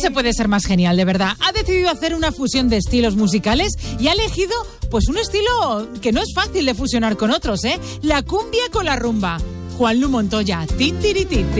se puede ser más genial, de verdad. Ha decidido hacer una fusión de estilos musicales y ha elegido, pues, un estilo que no es fácil de fusionar con otros, ¿eh? La cumbia con la rumba. Juanlu Montoya, ti, tiri, ti, ti.